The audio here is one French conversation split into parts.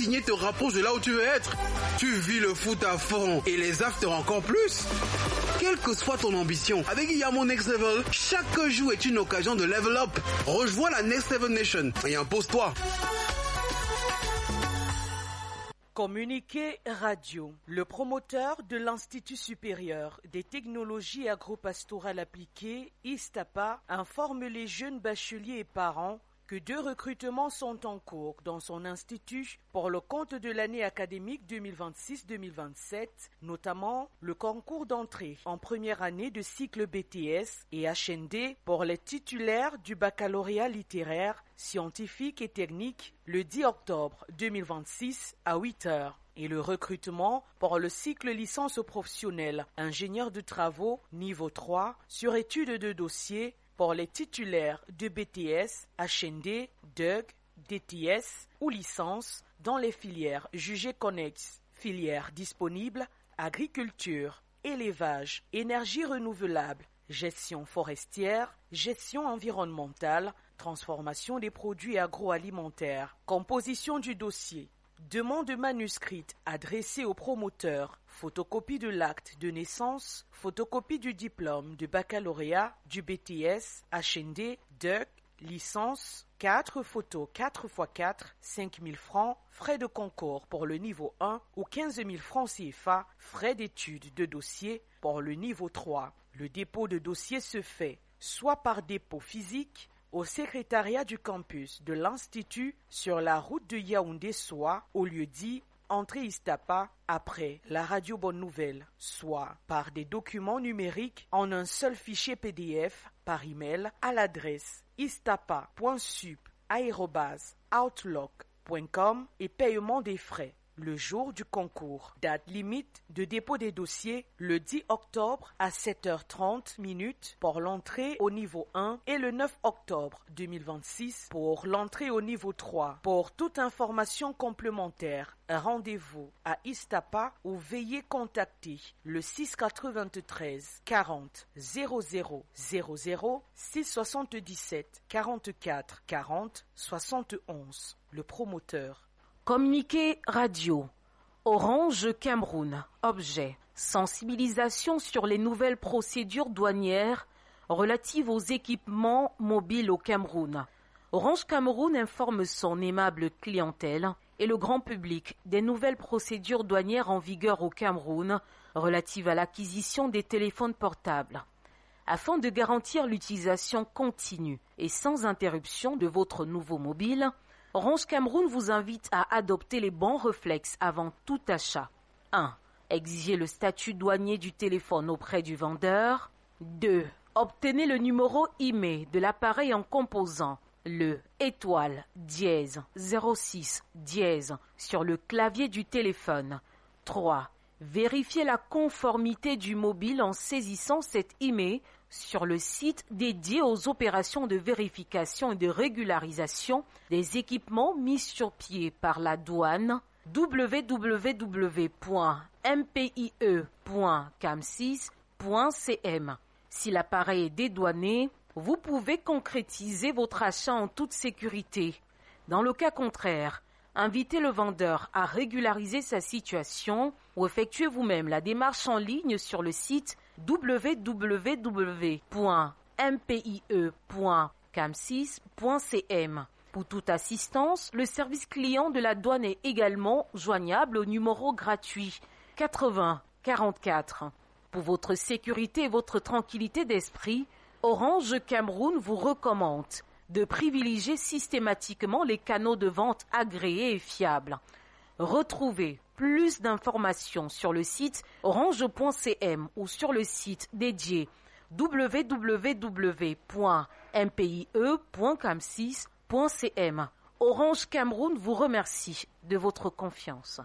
signer te rapproche de là où tu veux être. Tu vis le foot à fond et les afters encore plus. Quelle que soit ton ambition, avec Yamo Next Level, chaque jour est une occasion de level up. Rejoins la Next Level Nation et impose-toi. Communiqué radio. Le promoteur de l'Institut supérieur des technologies agro-pastorales appliquées, ISTAPA, informe les jeunes bacheliers et parents que 2 recrutements sont en cours dans son institut pour le compte de l'année académique 2026-2027, notamment le concours d'entrée en première année de cycle BTS et HND pour les titulaires du baccalauréat littéraire, scientifique et technique le 10 octobre 2026 à 8h. Et le recrutement pour le cycle licence professionnelle ingénieur de travaux niveau 3 sur étude de dossier pour les titulaires de BTS, HND, DUG, DTS ou licence dans les filières jugées connexes, filières disponibles, agriculture, élevage, énergie renouvelable, gestion forestière, gestion environnementale, transformation des produits agroalimentaires, composition du dossier, demande manuscrite adressée au promoteur, photocopie de l'acte de naissance, photocopie du diplôme de baccalauréat, du BTS, HND, DUC, licence, 4 photos 4x4, 5 000 francs, frais de concours pour le niveau 1 ou 15 000 francs CFA, frais d'étude de dossier pour le niveau 3. Le dépôt de dossier se fait soit par dépôt physique, au secrétariat du campus de l'Institut sur la route de Yaoundé, soit au lieu dit entrée ISTAPA après la radio Bonne Nouvelle, soit par des documents numériques en un seul fichier PDF par email à l'adresse istapa.sup@outlook.com et paiement des frais le jour du concours. Date limite de dépôt des dossiers le 10 octobre à 7h30 pour l'entrée au niveau 1 et le 9 octobre 2026 pour l'entrée au niveau 3. Pour toute information complémentaire, rendez-vous à ISTAPA ou veuillez contacter le 693 40 00 00 677 44 40 71. Le promoteur. Communiqué radio. Orange Cameroun. Objet. Sensibilisation sur les nouvelles procédures douanières relatives aux équipements mobiles au Cameroun. Orange Cameroun informe son aimable clientèle et le grand public des nouvelles procédures douanières en vigueur au Cameroun relatives à l'acquisition des téléphones portables. Afin de garantir l'utilisation continue et sans interruption de votre nouveau mobile, Orange Cameroun vous invite à adopter les bons réflexes avant tout achat. 1. Exiger le statut douanier du téléphone auprès du vendeur. 2. Obtenez le numéro IMEI de l'appareil en composant le *06* sur le clavier du téléphone. 3. Vérifiez la conformité du mobile en saisissant cet IMEI sur le site dédié aux opérations de vérification et de régularisation des équipements mis sur pied par la douane www.mpie.cam6.cm. Si l'appareil est dédouané, vous pouvez concrétiser votre achat en toute sécurité. Dans le cas contraire, invitez le vendeur à régulariser sa situation ou effectuez vous-même la démarche en ligne sur le site www.mpie.cam6.cm. Pour toute assistance, le service client de la douane est également joignable au numéro gratuit 80 44. Pour votre sécurité et votre tranquillité d'esprit, Orange Cameroun vous recommande de privilégier systématiquement les canaux de vente agréés et fiables. Retrouvez plus d'informations sur le site orange.cm ou sur le site dédié www.mpie.cam6.cm. Orange Cameroun vous remercie de votre confiance.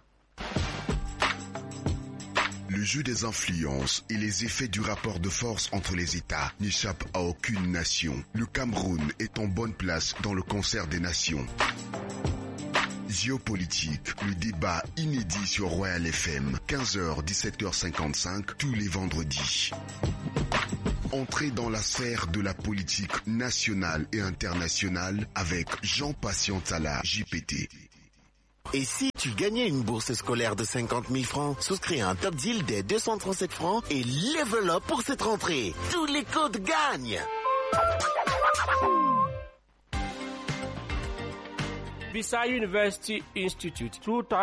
Le jeu des influences et les effets du rapport de force entre les États n'échappent à aucune nation. Le Cameroun est en bonne place dans le concert des nations. Géopolitique, le débat inédit sur Royal FM, 15h, 17h55, tous les vendredis. Entrez dans la sphère de la politique nationale et internationale avec Jean Patient Tala, JPT. Et si tu gagnais une bourse scolaire de 50 000 francs, souscris à un top deal dès 237 francs et level up pour cette rentrée. Tous les codes gagnent. Bisai University Institute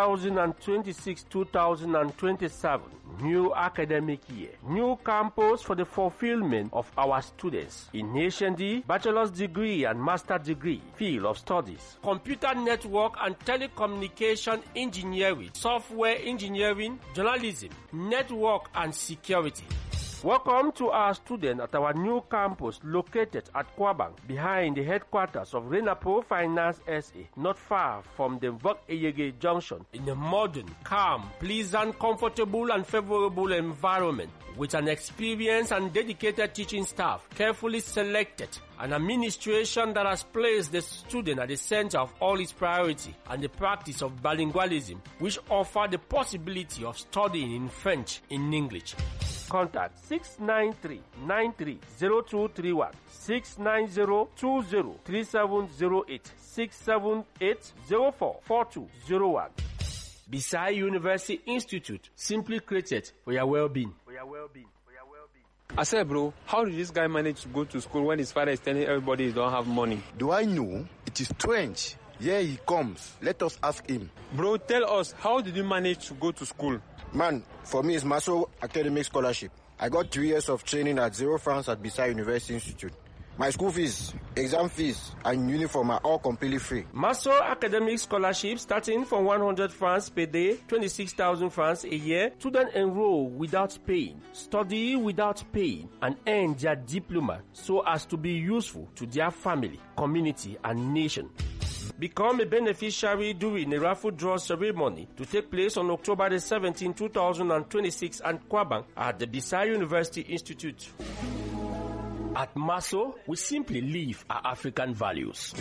2026-2027 new academic year. New campus for the fulfillment of our students in HND, bachelor's degree and master's degree field of studies. Computer network and telecommunication engineering, software engineering, journalism, network and security. Welcome to our students at our new campus located at Kwabang, behind the headquarters of Renapo Finance SA, not far from the Vok-Eyege Junction, in a modern, calm, pleasant, comfortable and favorable environment with an experienced and dedicated teaching staff, carefully selected, an administration that has placed the student at the center of all its priority, and the practice of bilingualism, which offer the possibility of studying in French in English. Contact 693-930231, 690-20-3708, 678-04-4201. Bisai University Institute, simply created for your well-being. I said, bro, how did this guy manage to go to school when his father is telling everybody he don't have money? Do I know? It is strange. Here he comes. Let us ask him. Bro, tell us, how did you manage to go to school? Man, for me, it's Maso Academic Scholarship. I got 3 years of training at 0 francs at Bisai University Institute. My school fees, exam fees, and uniform are all completely free. Maso Academic Scholarship starting from 100 francs per day, 26,000 francs a year. Students enroll without paying, study without paying, and earn their diploma so as to be useful to their family, community, and nation. Become a beneficiary during a raffle draw ceremony to take place on October the 17th, 2026 at Kwabang at the Bisai University Institute. At Maso, we simply live our African values.